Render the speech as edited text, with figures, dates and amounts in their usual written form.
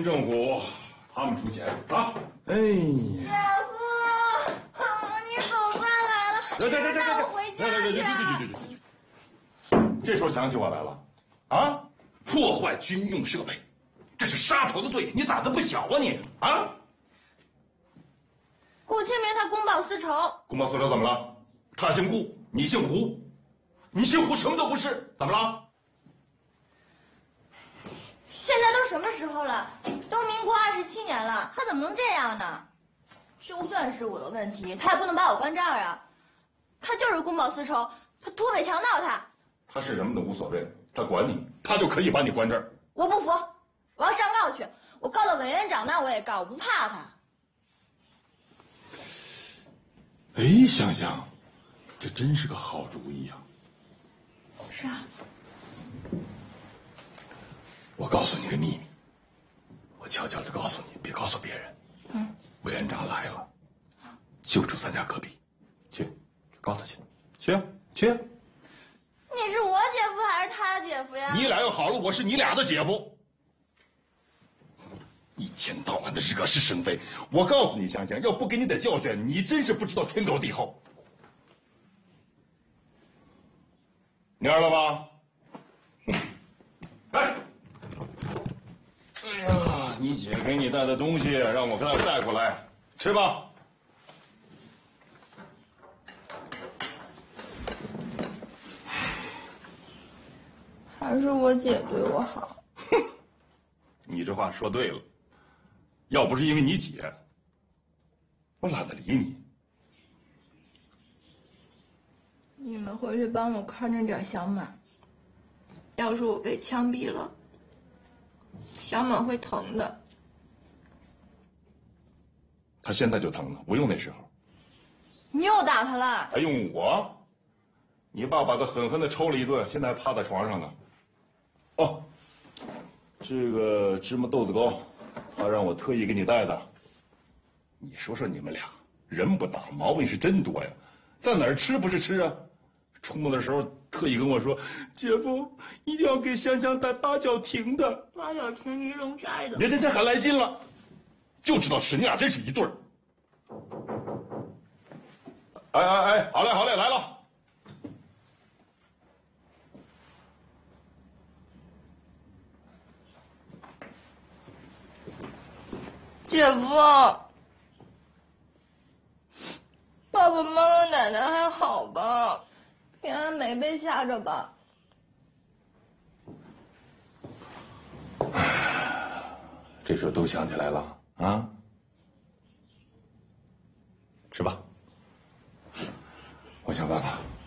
政府，他们出钱，走。哎姐呀， 夫，你总算来了， 行， 我回家去。 这时候想起我来了，啊？破坏军用设备，这是杀头的罪，你胆子不小啊你啊！ 顾清明他公报私仇， 公报私仇怎么了？他姓顾，你姓胡，你姓胡什么都不是，怎么了？ 现在都什么时候了？都民国27年了，他怎么能这样呢？就算是我的问题，他也不能把我关这儿啊！他就是公报私仇，他土匪强盗他。 他是什么都无所谓，他管你，他就可以把你关这儿。 我不服，我要上告去，我告到委员长那儿我也告，我不怕他。 哎，香香，这真是个好主意啊！ 是啊。 我告诉你个秘密，我悄悄的告诉你，别告诉别人。委员长来了，就住咱家隔壁，去，告他去，去。 你是我姐夫还是他姐夫呀？ 你俩要好了，我是你俩的姐夫。一天到晚的惹是生非，我告诉你，香香，要不给你点教训，你真是不知道天高地厚。蔫了吧？来。哎呀，你姐给你带的东西，让我给她带过来，吃吧。 还是我姐对我好。 哼，你这话说对了。要不是因为你姐，我懒得理你。 你们回去帮我看着点小满。要是我被枪毙了，小满会疼的。 他现在就疼呢，不用那时候。 你又打他了？ 还用我？你爸把他狠狠的抽了一顿，现在还趴在床上呢。哦，这个芝麻豆子糕，他让我特意给你带的。你说说你们俩，人不大，毛病是真多呀，在哪儿吃不是吃啊？出门的时候特意跟我说，姐夫一定要给香香带八角亭的。 八角亭尼龙摘的。 这还来劲了，就知道是你俩真是一对儿。哎，好嘞，来了。 姐夫，爸爸妈妈奶奶还好吧？平安没被吓着吧？ 这时候都想起来了啊！吃吧，我想办法